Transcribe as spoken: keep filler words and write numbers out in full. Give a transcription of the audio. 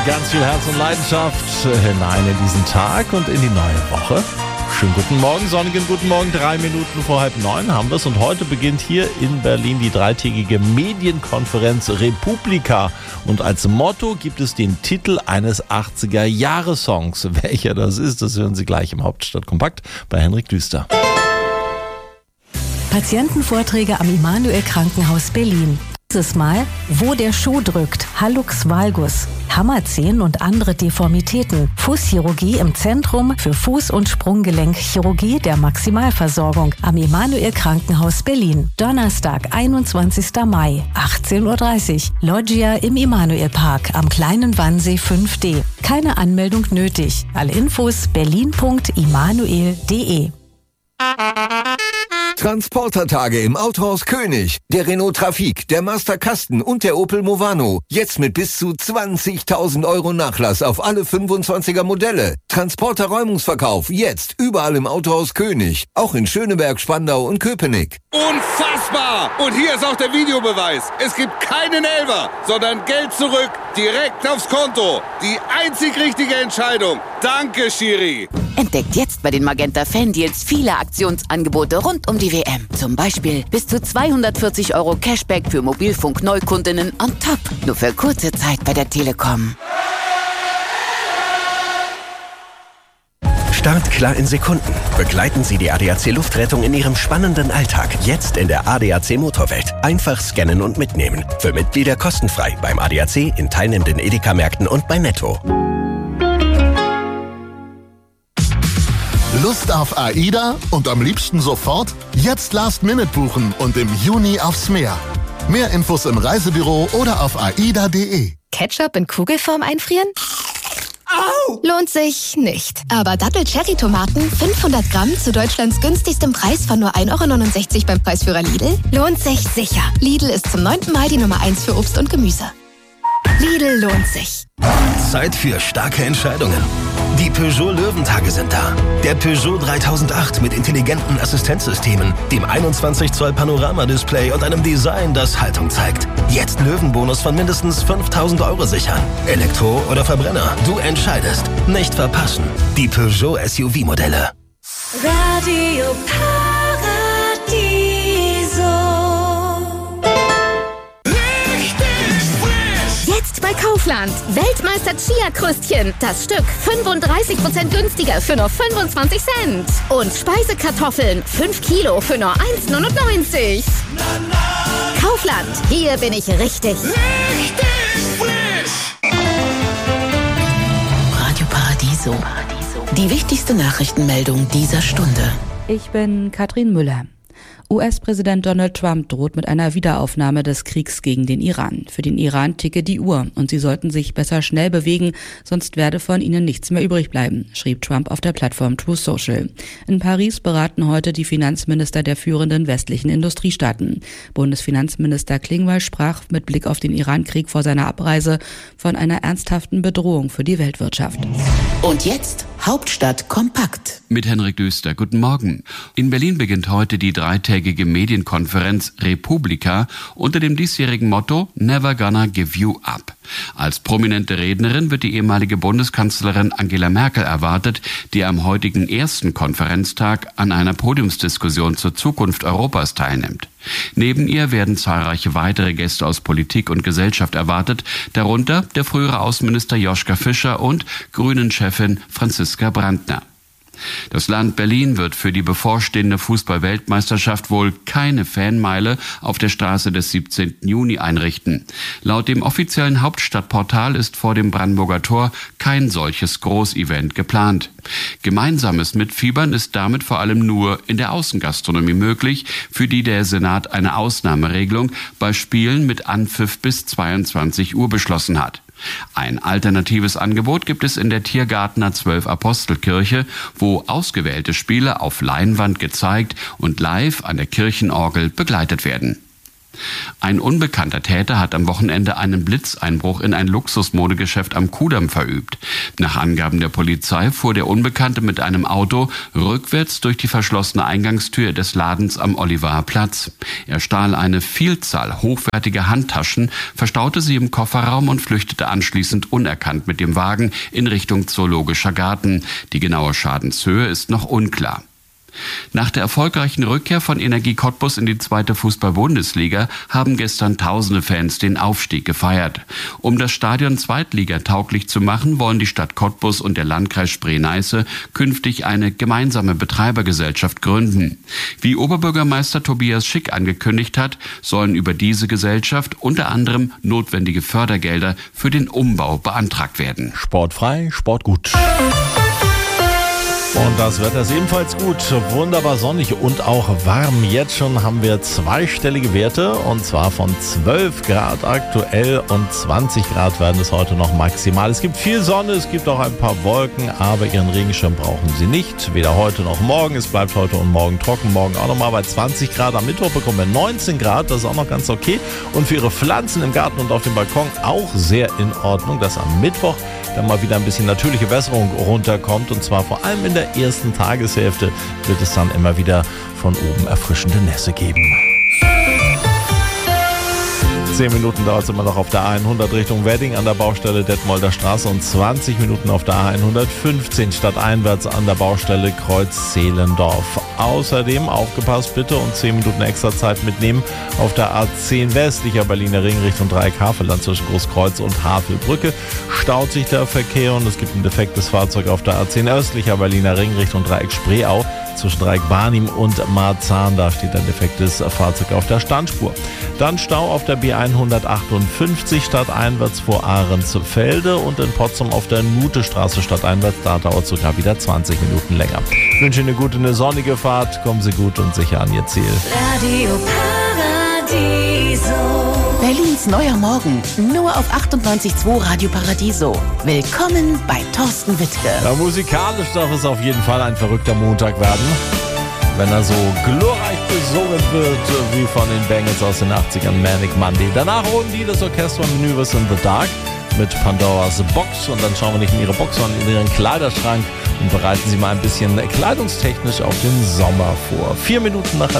Ganz viel Herz und Leidenschaft hinein in diesen Tag und in die neue Woche. Schönen guten Morgen, sonnigen guten Morgen. Drei Minuten vor halb neun haben wir es. Und heute beginnt hier in Berlin die dreitägige Medienkonferenz Republika. Und als Motto gibt es den Titel eines achtziger-Jahre-Songs. Welcher das ist, das hören Sie gleich im Hauptstadtkompakt bei Henrik Düster. Patientenvorträge am Immanuel Krankenhaus Berlin. Dieses Mal, wo der Schuh drückt, Hallux valgus, Hammerzehen und andere Deformitäten, Fußchirurgie im Zentrum für Fuß- und Sprunggelenkchirurgie der Maximalversorgung am Immanuel Krankenhaus Berlin. Donnerstag, einundzwanzigster Mai, achtzehn Uhr dreißig, Loggia im Immanuel Park am Kleinen Wannsee fünf D. Keine Anmeldung nötig. Alle Infos berlin punkt immanuel punkt de. Transportertage im Autohaus König. Der Renault Trafic, der Master Kasten und der Opel Movano. Jetzt mit bis zu zwanzigtausend Euro Nachlass auf alle fünfundzwanziger Modelle. Transporter-Räumungsverkauf jetzt überall im Autohaus König. Auch in Schöneberg, Spandau und Köpenick. Unfassbar! Und hier ist auch der Videobeweis. Es gibt keinen Elfer, sondern Geld zurück, direkt aufs Konto. Die einzig richtige Entscheidung. Danke, Schiri. Entdeckt jetzt bei den Magenta Fan Deals viele Aktionsangebote rund um die W M. Zum Beispiel bis zu zweihundertvierzig Euro Cashback für Mobilfunk-Neukundinnen on top. Nur für kurze Zeit bei der Telekom. Startklar in Sekunden. Begleiten Sie die A D A C Luftrettung in Ihrem spannenden Alltag. Jetzt in der A D A C Motorwelt. Einfach scannen und mitnehmen. Für Mitglieder kostenfrei beim A D A C, in teilnehmenden Edeka-Märkten und bei Netto. Lust auf AIDA und am liebsten sofort? Jetzt Last Minute buchen und im Juni aufs Meer. Mehr Infos im Reisebüro oder auf aida punkt de. Ketchup in Kugelform einfrieren? Au! Lohnt sich nicht. Aber Dattel-Cherry-Tomaten, fünfhundert Gramm zu Deutschlands günstigstem Preis von nur ein Euro neunundsechzig beim Preisführer Lidl, lohnt sich sicher. Lidl ist zum neunten Mal die Nummer eins für Obst und Gemüse. Lidl lohnt sich. Zeit für starke Entscheidungen. Die Peugeot Löwentage sind da. Der Peugeot dreitausendacht mit intelligenten Assistenzsystemen, dem einundzwanzig Zoll Panoramadisplay und einem Design, das Haltung zeigt. Jetzt Löwenbonus von mindestens fünftausend Euro sichern. Elektro oder Verbrenner, du entscheidest. Nicht verpassen. Die Peugeot S U V-Modelle. Radio bei Kaufland. Weltmeister Chia-Krüstchen. Das Stück fünfunddreißig Prozent günstiger für nur fünfundzwanzig Cent. Und Speisekartoffeln fünf Kilo für nur eins neunundneunzig. Kaufland. Hier bin ich richtig. Richtig frisch. Radio Paradiso. Die wichtigste Nachrichtenmeldung dieser Stunde. Ich bin Katrin Müller. U S-Präsident Donald Trump droht mit einer Wiederaufnahme des Kriegs gegen den Iran. Für den Iran ticke die Uhr und sie sollten sich besser schnell bewegen, sonst werde von ihnen nichts mehr übrig bleiben, schrieb Trump auf der Plattform Truth Social. In Paris beraten heute die Finanzminister der führenden westlichen Industriestaaten. Bundesfinanzminister Klingbeil sprach mit Blick auf den Iran-Krieg vor seiner Abreise von einer ernsthaften Bedrohung für die Weltwirtschaft. Und jetzt Hauptstadt kompakt. Mit Henrik Düster. Guten Morgen. In Berlin beginnt heute die dreitägige Medienkonferenz Republika unter dem diesjährigen Motto Never Gonna Give You Up. Als prominente Rednerin wird die ehemalige Bundeskanzlerin Angela Merkel erwartet, die am heutigen ersten Konferenztag an einer Podiumsdiskussion zur Zukunft Europas teilnimmt. Neben ihr werden zahlreiche weitere Gäste aus Politik und Gesellschaft erwartet, darunter der frühere Außenminister Joschka Fischer und Grünen-Chefin Franziska Brandner. Das Land Berlin wird für die bevorstehende Fußball-Weltmeisterschaft wohl keine Fanmeile auf der Straße des siebzehnten Juni einrichten. Laut dem offiziellen Hauptstadtportal ist vor dem Brandenburger Tor kein solches Großevent geplant. Gemeinsames Mitfiebern ist damit vor allem nur in der Außengastronomie möglich, für die der Senat eine Ausnahmeregelung bei Spielen mit Anpfiff bis zweiundzwanzig Uhr beschlossen hat. Ein alternatives Angebot gibt es in der Tiergartner Zwölf-Apostel-Kirche, wo ausgewählte Spiele auf Leinwand gezeigt und live an der Kirchenorgel begleitet werden. Ein unbekannter Täter hat am Wochenende einen Blitzeinbruch in ein Luxusmodegeschäft am Kudamm verübt. Nach Angaben der Polizei fuhr der Unbekannte mit einem Auto rückwärts durch die verschlossene Eingangstür des Ladens am Olivaer Platz. Er stahl eine Vielzahl hochwertiger Handtaschen, verstaute sie im Kofferraum und flüchtete anschließend unerkannt mit dem Wagen in Richtung Zoologischer Garten. Die genaue Schadenshöhe ist noch unklar. Nach der erfolgreichen Rückkehr von Energie Cottbus in die zweite Fußball-Bundesliga haben gestern tausende Fans den Aufstieg gefeiert. Um das Stadion zweitligatauglich zu machen, wollen die Stadt Cottbus und der Landkreis Spree-Neiße künftig eine gemeinsame Betreibergesellschaft gründen. Wie Oberbürgermeister Tobias Schick angekündigt hat, sollen über diese Gesellschaft unter anderem notwendige Fördergelder für den Umbau beantragt werden. Sportfrei, Sportgut. Und das Wetter ist ebenfalls gut, wunderbar sonnig und auch warm. Jetzt schon haben wir zweistellige Werte und zwar von zwölf Grad aktuell und zwanzig Grad werden es heute noch maximal. Es gibt viel Sonne, es gibt auch ein paar Wolken, aber Ihren Regenschirm brauchen Sie nicht. Weder heute noch morgen, es bleibt heute und morgen trocken. Morgen auch nochmal bei zwanzig Grad. Am Mittwoch bekommen wir neunzehn Grad, das ist auch noch ganz okay. Und für Ihre Pflanzen im Garten und auf dem Balkon auch sehr in Ordnung, dass am Mittwoch dann mal wieder ein bisschen natürliche Wässerung runterkommt und zwar vor allem in der ersten Tageshälfte wird es dann immer wieder von oben erfrischende Nässe geben. Zehn Minuten dauert es immer noch auf der A hundert Richtung Wedding an der Baustelle Detmolder Straße und zwanzig Minuten auf der A hundertfünfzehn stadteinwärts an der Baustelle Kreuz Zehlendorf. Außerdem aufgepasst bitte und zehn Minuten extra Zeit mitnehmen auf der A zehn westlicher Berliner Ring Richtung Dreieck Havelland zwischen Großkreuz und Havelbrücke. Staut sich der Verkehr und es gibt ein defektes Fahrzeug auf der A zehn östlicher Berliner Ring Richtung Dreieck Spreeau. Zwischen Dreieck Barnim und Marzahn, da steht ein defektes Fahrzeug auf der Standspur. Dann Stau auf der B hundertachtundfünfzig stadteinwärts vor Ahrensfelde und in Potsdam auf der Nutestraße stadteinwärts, da dauert es sogar wieder zwanzig Minuten länger. Ich wünsche Ihnen eine gute, eine sonnige Fahrt, kommen Sie gut und sicher an Ihr Ziel. Radio Paradiso. Berlins neuer Morgen, nur auf achtundneunzig Komma zwei Radio Paradiso. Willkommen bei Thorsten Wittke. Ja, musikalisch darf es auf jeden Fall ein verrückter Montag werden, wenn er so glorreich besungen wird wie von den Bangles aus den achtzigern, Manic Monday. Danach holen die das Orchester von Universe in the Dark mit Pandoras Box und dann schauen wir nicht in ihre Box, sondern in ihren Kleiderschrank und bereiten sie mal ein bisschen kleidungstechnisch auf den Sommer vor. Vier Minuten nach